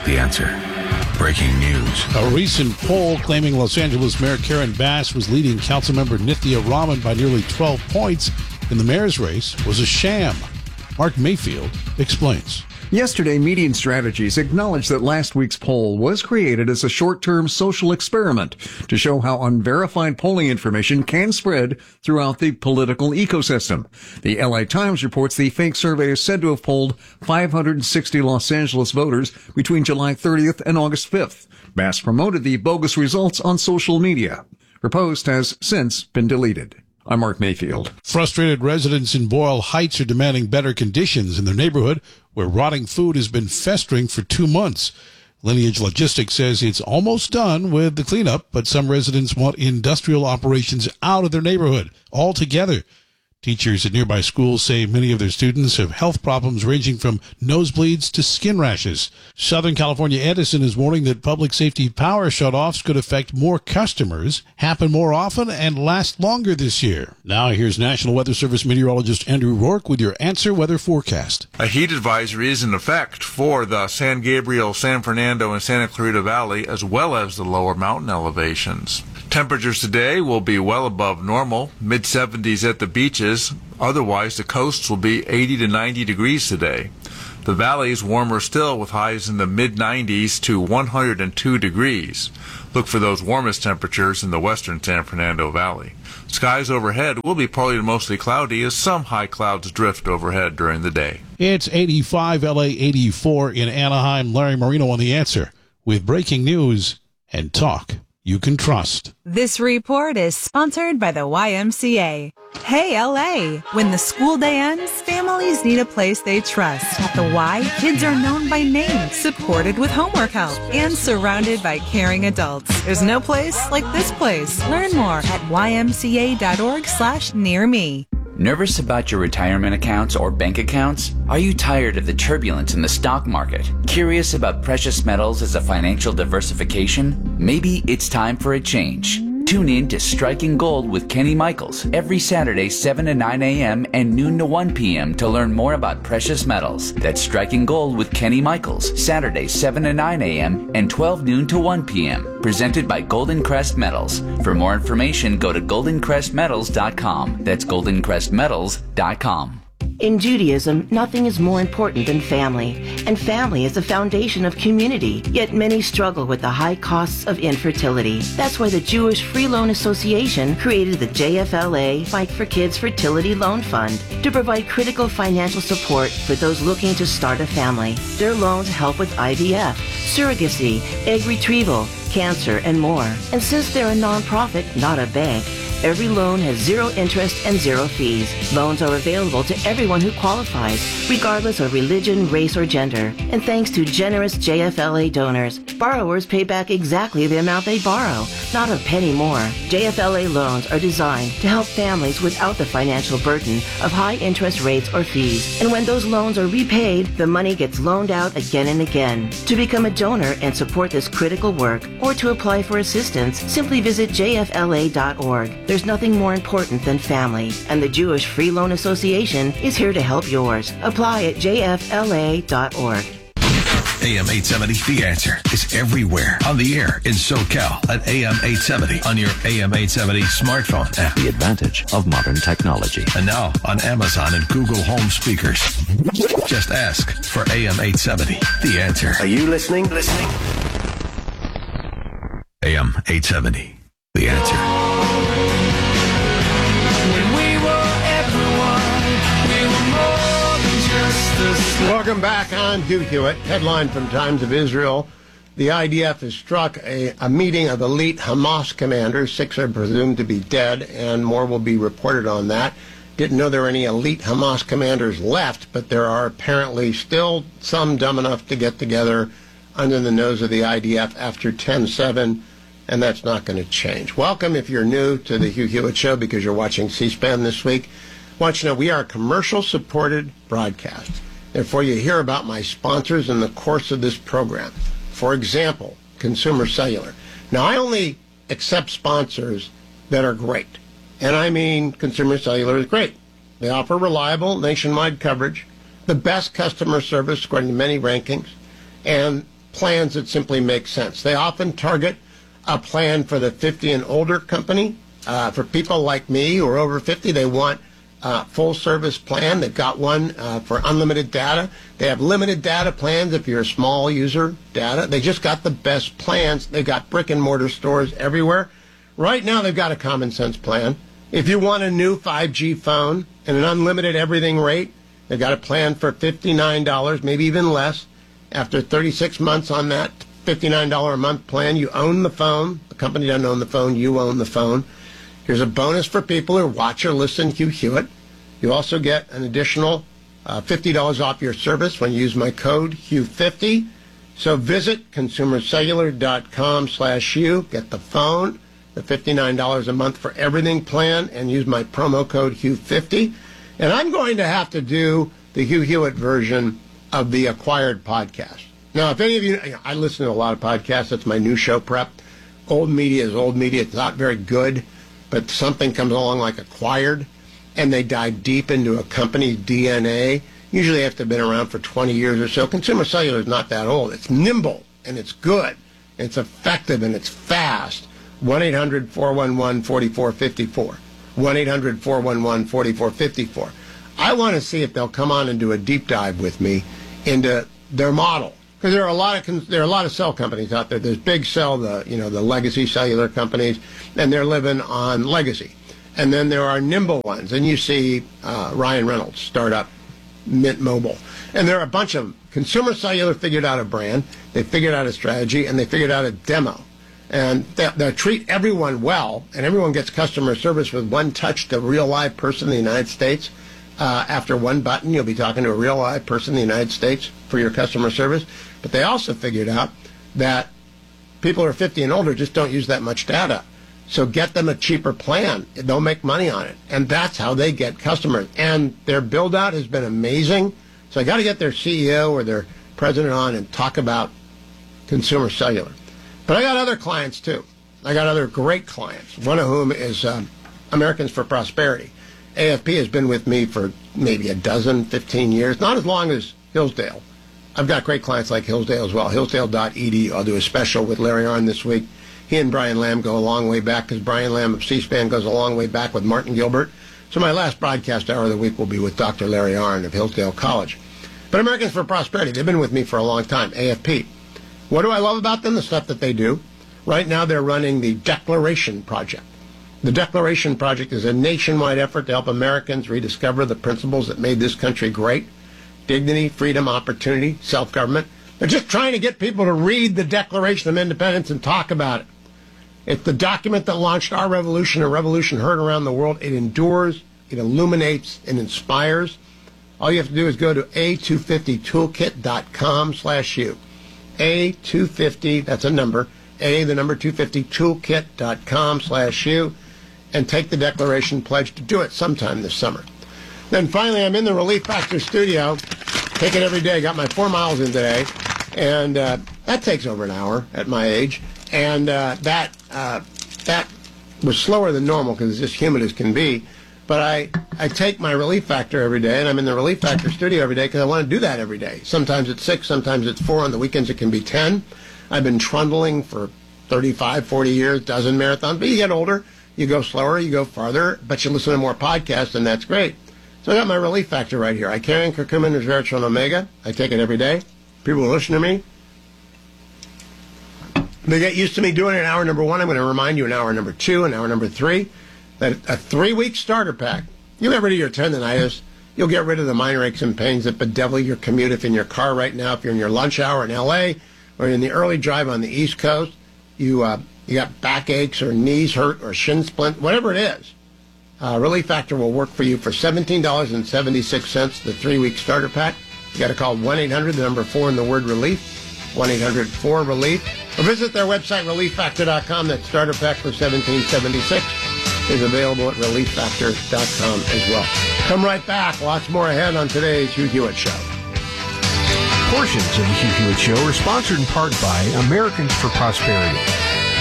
The Answer. Breaking news. A recent poll claiming Los Angeles Mayor Karen Bass was leading Councilmember Nithya Raman by nearly 12 points in the mayor's race was a sham. Mark Mayfield explains. Yesterday, Median Strategies acknowledged that last week's poll was created as a short-term social experiment to show how unverified polling information can spread throughout the political ecosystem. The LA Times reports the fake survey is said to have polled 560 Los Angeles voters between July 30th and August 5th. Bass promoted the bogus results on social media. Her post has since been deleted. I'm Mark Mayfield. Frustrated residents in Boyle Heights are demanding better conditions in their neighborhood, where rotting food has been festering for 2 months. Lineage Logistics says it's almost done with the cleanup, but some residents want industrial operations out of their neighborhood altogether. Teachers at nearby schools say many of their students have health problems ranging from nosebleeds to skin rashes. Southern California Edison is warning that public safety power shutoffs could affect more customers, happen more often, and last longer this year. Now here's National Weather Service meteorologist Andrew Rourke with your Answer Weather forecast. A heat advisory is in effect for the San Gabriel, San Fernando, and Santa Clarita Valley, as well as the lower mountain elevations. Temperatures today will be well above normal, mid-70s at the beaches. Otherwise, the coasts will be 80 to 90 degrees today. The valleys warmer still with highs in the mid-90s to 102 degrees. Look for those warmest temperatures in the western San Fernando Valley. Skies overhead will be partly to mostly cloudy as some high clouds drift overhead during the day. It's 85, LA 84 in Anaheim. Larry Marino on The Answer with breaking news and talk you can trust. This report is sponsored by the YMCA. Hey, LA! When the school day ends, families need a place they trust. At the Y, kids are known by name, supported with homework help, and surrounded by caring adults. There's no place like this place. Learn more at ymca.org/nearme. Nervous about your retirement accounts or bank accounts? Are you tired of the turbulence in the stock market? Curious about precious metals as a financial diversification? Maybe it's time for a change. Tune in to Striking Gold with Kenny Michaels every Saturday 7 to 9 a.m. and noon to 1 p.m. to learn more about precious metals. That's Striking Gold with Kenny Michaels, Saturday 7 to 9 a.m. and 12 noon to 1 p.m. Presented by Golden Crest Metals. For more information, go to goldencrestmetals.com. That's goldencrestmetals.com. In Judaism, nothing is more important than family, and family is the foundation of community, yet many struggle with the high costs of infertility. That's why the Jewish Free Loan Association created the JFLA Fight for Kids Fertility Loan Fund to provide critical financial support for those looking to start a family. Their loans help with IVF, surrogacy, egg retrieval, cancer, and more. And since they're a nonprofit, not a bank, every loan has zero interest and zero fees. Loans are available to everyone who qualifies, regardless of religion, race, or gender. And thanks to generous JFLA donors, borrowers pay back exactly the amount they borrow, not a penny more. JFLA loans are designed to help families without the financial burden of high interest rates or fees. And when those loans are repaid, the money gets loaned out again and again. To become a donor and support this critical work, or to apply for assistance, simply visit jfla.org. There's nothing more important than family, and the Jewish Free Loan Association is here to help yours. Apply at jfla.org. AM 870, The Answer is everywhere. On the air in SoCal at AM 870 on your AM 870 smartphone app. The advantage of modern technology. And now on Amazon and Google Home speakers. Just ask for AM 870, The Answer. Are you listening? AM 870, The Answer. Welcome back on Hugh Hewitt. Headline from Times of Israel. The IDF has struck a meeting of elite Hamas commanders. 6 are presumed to be dead, and more will be reported on that. Didn't know there were any elite Hamas commanders left, but there are apparently still some dumb enough to get together under the nose of the IDF after 10/7, and that's not going to change. Welcome if you're new to the Hugh Hewitt Show because you're watching C-SPAN this week. I want you to know we are a commercial-supported broadcast. Therefore, you hear about my sponsors in the course of this program. For example, Consumer Cellular. Now, I only accept sponsors that are great. And I mean Consumer Cellular is great. They offer reliable nationwide coverage, the best customer service according to many rankings, and plans that simply make sense. They often target a plan for the 50 and older company. For people like me who are over 50, they want a full-service plan. They've got one for unlimited data. They have limited data plans if you're a small user data. They just got the best plans. They've got brick-and-mortar stores everywhere. Right now, they've got a common sense plan. If you want a new 5G phone and an unlimited everything rate, they've got a plan for $59, maybe even less. After 36 months on that $59 a month plan, you own the phone. The company doesn't own the phone. You own the phone. Here's a bonus for people who watch or listen to Hugh Hewitt. You also get an additional $50 off your service when you use my code Hugh50. So visit consumercellular.com/Hugh. Get the phone, the $59 a month for everything plan, and use my promo code Hugh50. And I'm going to have to do the Hugh Hewitt version of the Acquired podcast. Now, if any of you, I listen to a lot of podcasts. That's my new show prep. Old media is old media. It's not very good. But something comes along like Acquired, and they dive deep into a company's DNA. Usually they have to have been around for 20 years or so. Consumer Cellular is not that old. It's nimble, and it's good. It's effective, and it's fast. 1-800-411-4454. 1-800-411-4454. I want to see if they'll come on and do a deep dive with me into their model. Because there are a lot of cell companies out there. There's Big Cell, the legacy cellular companies, and they're living on legacy. And then there are nimble ones, and you see Ryan Reynolds start up Mint Mobile. And there are a bunch of them. Consumer Cellular figured out a brand, they figured out a strategy, and they figured out a demo. And they'll treat everyone well, and everyone gets customer service with one touch to a real live person in the United States. After one button, you'll be talking to a real live person in the United States for your customer service. But they also figured out that people who are 50 and older just don't use that much data. So get them a cheaper plan. They'll make money on it. And that's how they get customers. And their build-out has been amazing. So I got to get their CEO or their president on and talk about Consumer Cellular. But I got other clients, too. I got other great clients, one of whom is Americans for Prosperity. AFP has been with me for maybe 15 years, not as long as Hillsdale. I've got great clients like Hillsdale as well, hillsdale.edu. I'll do a special with Larry Arnn this week. He and Brian Lamb go a long way back because Brian Lamb of C-SPAN goes a long way back with Martin Gilbert. So my last broadcast hour of the week will be with Dr. Larry Arnn of Hillsdale College. But Americans for Prosperity, they've been with me for a long time, AFP. What do I love about them? The stuff that they do. Right now they're running the Declaration Project. The Declaration Project is a nationwide effort to help Americans rediscover the principles that made this country great. Dignity, freedom, opportunity, self-government. They're just trying to get people to read the Declaration of Independence and talk about it. It's the document that launched our revolution, a revolution heard around the world. It endures, it illuminates, it inspires. All you have to do is go to a250toolkit.com/U. A250, that's a number, the number 250toolkit.com/U, and take the Declaration Pledge to do it sometime this summer. Then finally, I'm in the Relief Factor studio. Take it every day. Got my 4 miles in today. And that takes over an hour at my age. And that was slower than normal because it's just humid as can be. But I take my Relief Factor every day, and I'm in the Relief Factor studio every day because I want to do that every day. Sometimes it's 6, sometimes it's 4. On the weekends it can be 10. I've been trundling for 35, 40 years, dozen marathons. But you get older, you go slower, you go farther, but you listen to more podcasts, and that's great. So I got my Relief Factor right here. I carry curcumin, resveratrol, and omega. I take it every day. People who listen to me, they get used to me doing it in hour number 1. I'm going to remind you in hour number 2 and hour number 3 that a 3-week starter pack. You'll get rid of your tendinitis. You'll get rid of the minor aches and pains that bedevil your commute if in your car right now, if you're in your lunch hour in L.A. or in the early drive on the East Coast. You got back aches or knees hurt or shin splint, whatever it is. Relief Factor will work for you for $17.76, the 3-week starter pack. You got to call 1-800, the number 4 and the word relief, 1-800-4-RELIEF, or visit their website, relieffactor.com. That starter pack for $17.76 is available at relieffactor.com as well. Come right back. Lots more ahead on today's Hugh Hewitt Show. Portions of the Hugh Hewitt Show are sponsored in part by Americans for Prosperity.